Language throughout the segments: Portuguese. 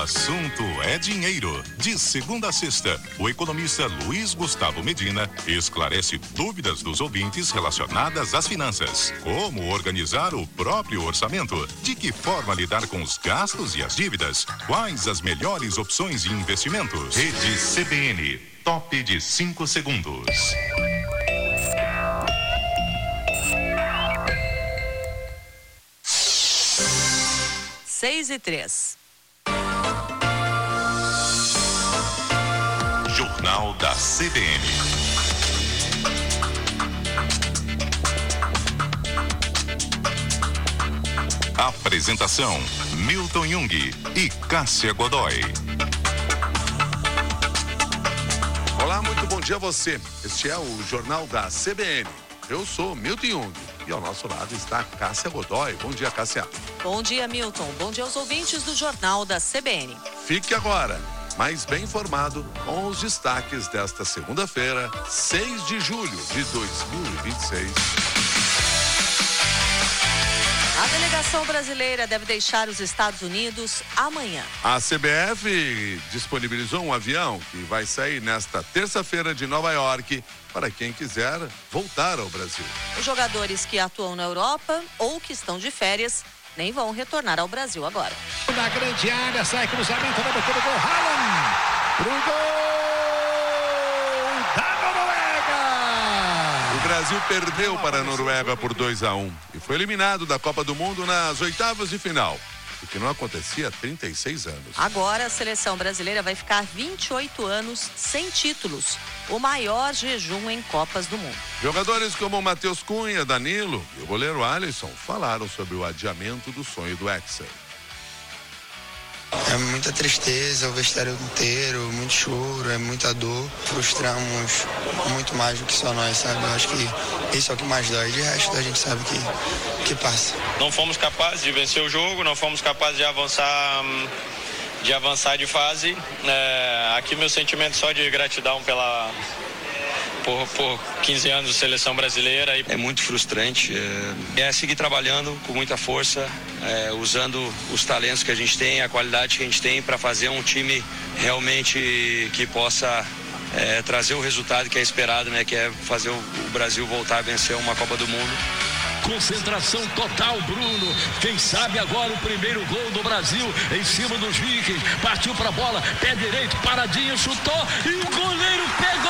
assunto é dinheiro. De segunda a sexta, o economista Luiz Gustavo Medina esclarece dúvidas dos ouvintes relacionadas às finanças. Como organizar o próprio orçamento? De que forma lidar com os gastos e as dívidas? Quais as melhores opções de investimentos? Rede CBN, top de 5 segundos. 6:03. Jornal da CBN. Apresentação: Milton Jung e Cássia Godoy. Olá, muito bom dia a você. Este é o Jornal da CBN. Eu sou Milton Jung e ao nosso lado está Cássia Godoy. Bom dia, Cássia. Bom dia, Milton. Bom dia aos ouvintes do Jornal da CBN. Fique agora mais bem informado com os destaques desta segunda-feira, 6 de julho de 2026. A delegação brasileira deve deixar os Estados Unidos amanhã. A CBF disponibilizou um avião que vai sair nesta terça-feira de Nova York para quem quiser voltar ao Brasil. Os jogadores que atuam na Europa ou que estão de férias nem vão retornar ao Brasil agora. Na grande área, sai cruzamento da boca do gol, Haaland pro gol da Noruega. O Brasil perdeu para a Noruega por 2-1 e foi eliminado da Copa do Mundo nas oitavas de final, o que não acontecia há 36 anos. Agora a seleção brasileira vai ficar 28 anos sem títulos, o maior jejum em Copas do Mundo. Jogadores como Matheus Cunha, Danilo e o goleiro Alisson falaram sobre o adiamento do sonho do Hexa. É muita tristeza, o vestiário inteiro, muito choro, é muita dor. Frustramos muito mais do que só nós, sabe? Eu acho que isso é o que mais dói. De resto, a gente sabe que passa. Não fomos capazes de vencer o jogo, não fomos capazes de avançar de fase. Aqui meu sentimento só de gratidão por 15 anos de seleção brasileira. É muito frustrante, é seguir trabalhando com muita força, usando os talentos que a gente tem, a qualidade que a gente tem para fazer um time realmente que possa trazer o resultado que é esperado, né? Que é fazer o Brasil voltar a vencer uma Copa do Mundo. Concentração total, Bruno. Quem sabe agora o primeiro gol do Brasil em cima dos Vikings. Partiu para a bola, pé direito, paradinho, chutou e o goleiro pegou!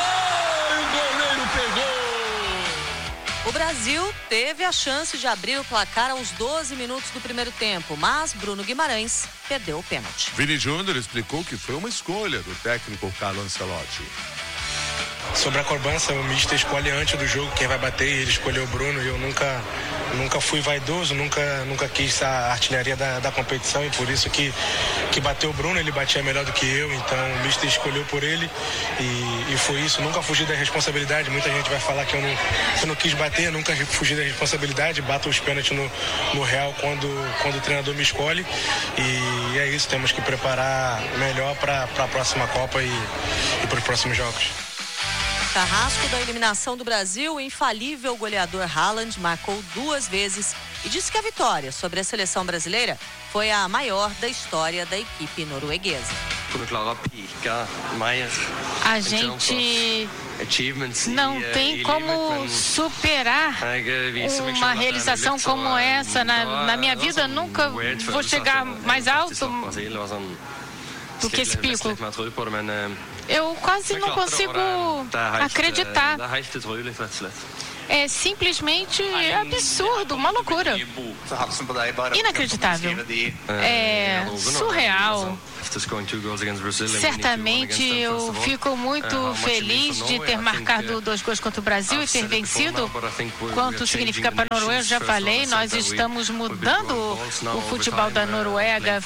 O Brasil teve a chance de abrir o placar aos 12 minutos do primeiro tempo, mas Bruno Guimarães perdeu o pênalti. Vini Júnior explicou que foi uma escolha do técnico Carlo Ancelotti. Sobre a cobrança, o mister escolhe antes do jogo quem vai bater e ele escolheu o Bruno e eu nunca fui vaidoso, nunca quis a artilharia da competição e por isso que bateu o Bruno, ele batia melhor do que eu, então o mister escolheu por ele e foi isso, nunca fugi da responsabilidade. Muita gente vai falar que eu não quis bater, nunca fugi da responsabilidade, bato os pênaltis no Real quando o treinador me escolhe e é isso, temos que preparar melhor para a próxima Copa e para os próximos jogos. Carrasco da eliminação do Brasil, o infalível goleador Haaland marcou 2 vezes e disse que a vitória sobre a seleção brasileira foi a maior da história da equipe norueguesa. A gente não tem como superar uma realização como essa. Na minha vida, nunca vou chegar mais alto do que esse pico. Eu quase não consigo acreditar. É simplesmente absurdo, uma loucura. Inacreditável. É surreal. Certamente eu fico muito feliz de ter marcado 2 gols contra o Brasil e ter vencido. Quanto significa para a Noruega, eu já falei, nós estamos mudando o futebol da Noruega.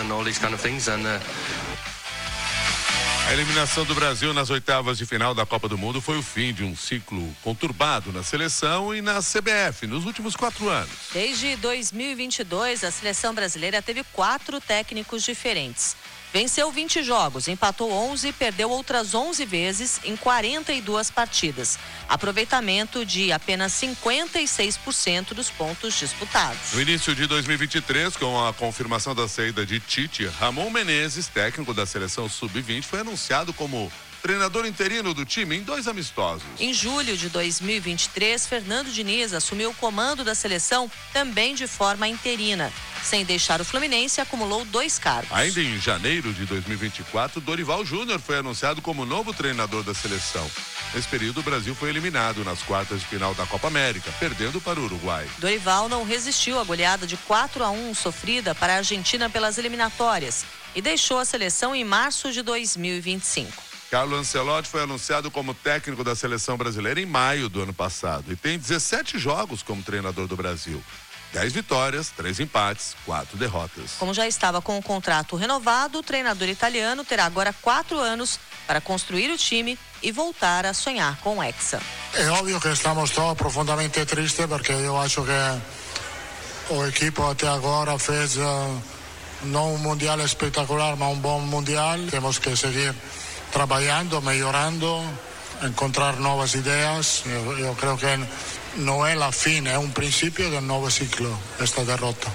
A eliminação do Brasil nas oitavas de final da Copa do Mundo foi o fim de um ciclo conturbado na seleção e na CBF nos últimos 4 anos. Desde 2022, a seleção brasileira teve 4 técnicos diferentes. Venceu 20 jogos, empatou 11 e perdeu outras 11 vezes em 42 partidas. Aproveitamento de apenas 56% dos pontos disputados. No início de 2023, com a confirmação da saída de Tite, Ramon Menezes, técnico da seleção sub-20, foi anunciado como treinador interino do time em 2 amistosos. Em julho de 2023, Fernando Diniz assumiu o comando da seleção também de forma interina. Sem deixar o Fluminense, acumulou 2 cargos. Ainda em janeiro de 2024, Dorival Júnior foi anunciado como novo treinador da seleção. Nesse período, o Brasil foi eliminado nas quartas de final da Copa América, perdendo para o Uruguai. Dorival não resistiu à goleada de 4-1 sofrida para a Argentina pelas eliminatórias e deixou a seleção em março de 2025. Carlo Ancelotti foi anunciado como técnico da seleção brasileira em maio do ano passado e tem 17 jogos como treinador do Brasil. 10 vitórias, 3 empates, 4 derrotas. Como já estava com o contrato renovado, o treinador italiano terá agora 4 anos para construir o time e voltar a sonhar com o Hexa. É óbvio que estamos todos profundamente tristes porque eu acho que o equipo até agora fez não um mundial espetacular, mas um bom mundial. Temos que seguir trabalhando, melhorando, encontrar novas ideias. Eu creio que não é a fim, é um princípio de um novo ciclo, esta derrota.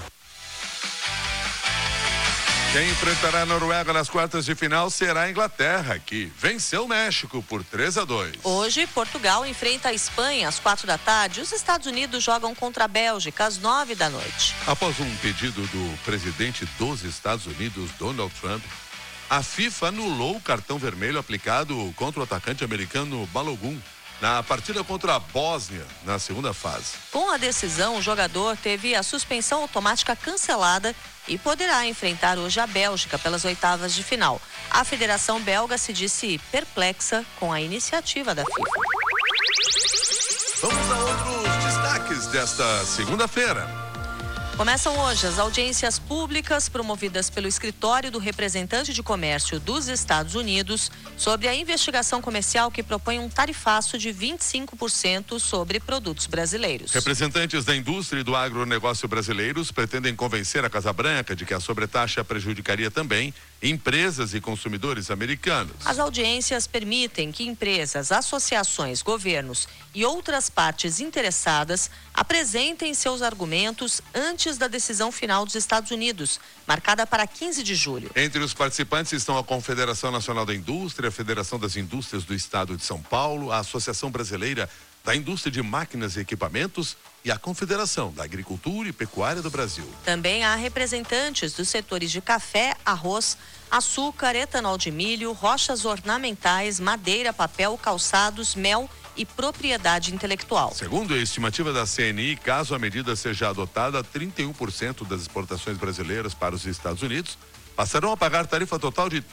Quem enfrentará a Noruega nas quartas de final será a Inglaterra, que venceu o México por 3-2. Hoje, Portugal enfrenta a Espanha às 4 da tarde. Os Estados Unidos jogam contra a Bélgica às 9 da noite. Após um pedido do presidente dos Estados Unidos, Donald Trump, a FIFA anulou o cartão vermelho aplicado contra o atacante americano Balogun na partida contra a Bósnia, na segunda fase. Com a decisão, o jogador teve a suspensão automática cancelada e poderá enfrentar hoje a Bélgica pelas oitavas de final. A Federação Belga se disse perplexa com a iniciativa da FIFA. Vamos a outros destaques desta segunda-feira. Começam hoje as audiências públicas promovidas pelo Escritório do Representante de Comércio dos Estados Unidos sobre a investigação comercial que propõe um tarifaço de 25% sobre produtos brasileiros. Representantes da indústria e do agronegócio brasileiros pretendem convencer a Casa Branca de que a sobretaxa prejudicaria também empresas e consumidores americanos. As audiências permitem que empresas, associações, governos e outras partes interessadas apresentem seus argumentos antes da decisão final dos Estados Unidos, marcada para 15 de julho. Entre os participantes estão a Confederação Nacional da Indústria, a Federação das Indústrias do Estado de São Paulo, a Associação Brasileira da Indústria de Máquinas e Equipamentos e a Confederação da Agricultura e Pecuária do Brasil. Também há representantes dos setores de café, arroz, açúcar, etanol de milho, rochas ornamentais, madeira, papel, calçados, mel e propriedade intelectual. Segundo a estimativa da CNI, caso a medida seja adotada, 31% das exportações brasileiras para os Estados Unidos passarão a pagar tarifa total de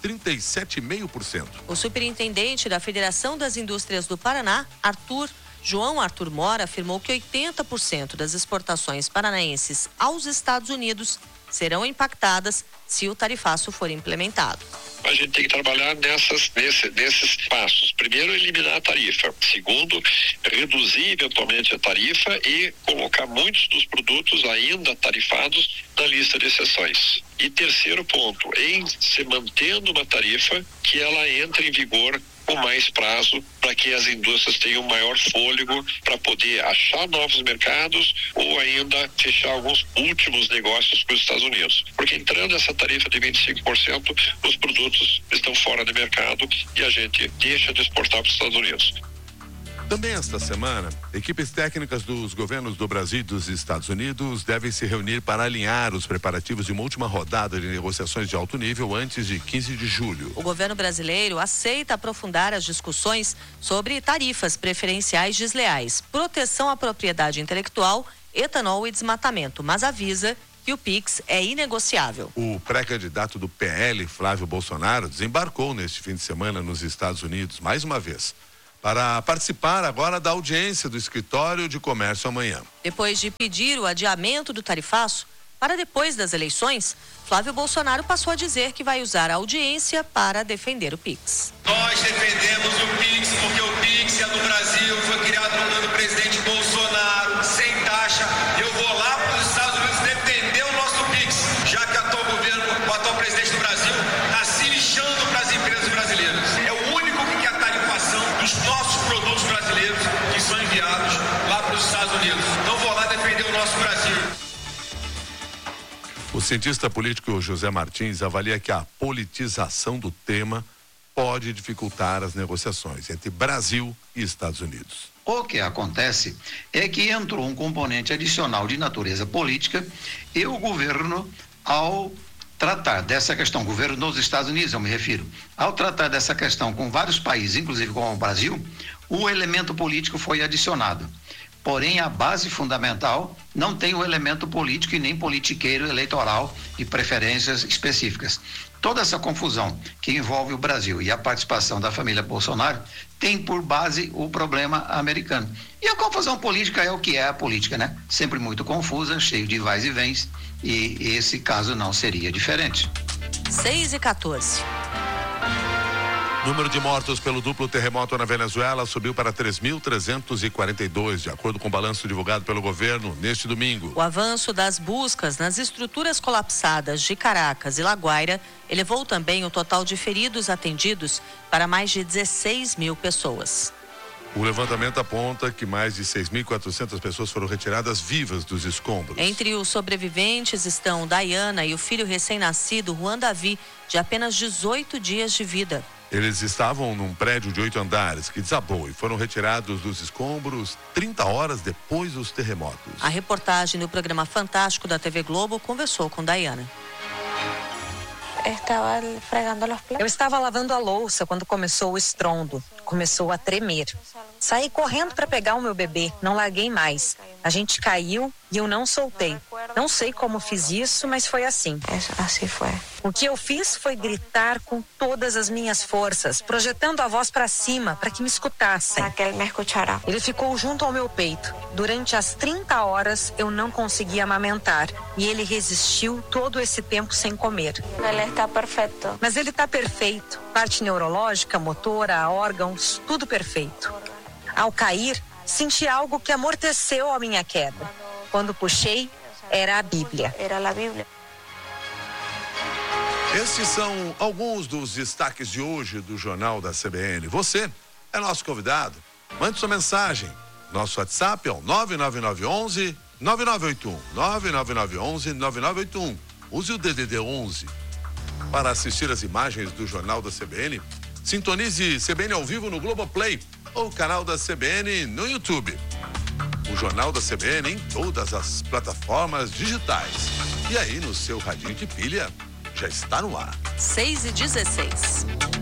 37,5%. O superintendente da Federação das Indústrias do Paraná, João Arthur Mora, afirmou que 80% das exportações paranaenses aos Estados Unidos serão impactadas se o tarifaço for implementado. A gente tem que trabalhar nesses passos. Primeiro, eliminar a tarifa. Segundo, reduzir eventualmente a tarifa e colocar muitos dos produtos ainda tarifados na lista de exceções. E terceiro ponto, em se mantendo uma tarifa que ela entre em vigor com mais prazo para que as indústrias tenham maior fôlego para poder achar novos mercados ou ainda fechar alguns últimos negócios com os Estados Unidos. Porque entrando essa tarifa de 25%, os produtos estão fora do mercado e a gente deixa de exportar para os Estados Unidos. Também esta semana, equipes técnicas dos governos do Brasil e dos Estados Unidos devem se reunir para alinhar os preparativos de uma última rodada de negociações de alto nível antes de 15 de julho. O governo brasileiro aceita aprofundar as discussões sobre tarifas preferenciais desleais, proteção à propriedade intelectual, etanol e desmatamento, mas avisa que o PIX é inegociável. O pré-candidato do PL, Flávio Bolsonaro, desembarcou neste fim de semana nos Estados Unidos mais uma vez, para participar agora da audiência do Escritório de Comércio amanhã. Depois de pedir o adiamento do tarifaço para depois das eleições, Flávio Bolsonaro passou a dizer que vai usar a audiência para defender o PIX. Nós defendemos o PIX porque o PIX é do Brasil, foi criado no ano do presidente Bolsonaro, sem taxa. Eu vou lá para os Estados Unidos defender o nosso PIX, já que o atual presidente do Brasil, assim cientista político José Martins avalia que a politização do tema pode dificultar as negociações entre Brasil e Estados Unidos. O que acontece é que entrou um componente adicional de natureza política e o governo, ao tratar dessa questão, o governo dos Estados Unidos, eu me refiro, ao tratar dessa questão com vários países, inclusive com o Brasil, o elemento político foi adicionado. Porém, a base fundamental não tem o elemento político e nem politiqueiro eleitoral e preferências específicas. Toda essa confusão que envolve o Brasil e a participação da família Bolsonaro tem por base o problema americano. E a confusão política é o que é a política, né? Sempre muito confusa, cheio de vais e vens, e esse caso não seria diferente. 6h14. Número de mortos pelo duplo terremoto na Venezuela subiu para 3.342, de acordo com o balanço divulgado pelo governo neste domingo. O avanço das buscas nas estruturas colapsadas de Caracas e La Guaira elevou também o total de feridos atendidos para mais de 16 mil pessoas. O levantamento aponta que mais de 6.400 pessoas foram retiradas vivas dos escombros. Entre os sobreviventes estão Dayana e o filho recém-nascido, Juan Davi, de apenas 18 dias de vida. Eles estavam num prédio de 8 andares que desabou e foram retirados dos escombros 30 horas depois dos terremotos. A reportagem do programa Fantástico da TV Globo conversou com Dayana. Eu estava lavando a louça quando começou o estrondo. Começou a tremer. Saí correndo para pegar o meu bebê, não larguei mais. A gente caiu e eu não soltei. Não sei como fiz isso, mas foi assim. Assim foi. O que eu fiz foi gritar com todas as minhas forças, projetando a voz para cima, para que me escutassem. Ele ficou junto ao meu peito. Durante as 30 horas, eu não conseguia amamentar. E ele resistiu todo esse tempo sem comer. Ele está perfeito. Mas ele está perfeito. Parte neurológica, motora, órgãos, tudo perfeito. Ao cair, senti algo que amorteceu a minha queda. Quando puxei, era a Bíblia. Era a Bíblia. Estes são alguns dos destaques de hoje do Jornal da CBN. Você é nosso convidado. Mande sua mensagem. Nosso WhatsApp é o 99911 9981. 99911 9981. Use o DDD 11. Para assistir as imagens do Jornal da CBN, sintonize CBN ao vivo no Globoplay ou o canal da CBN no YouTube. O Jornal da CBN em todas as plataformas digitais. E aí, no seu radinho de pilha, já está no ar. 6h16.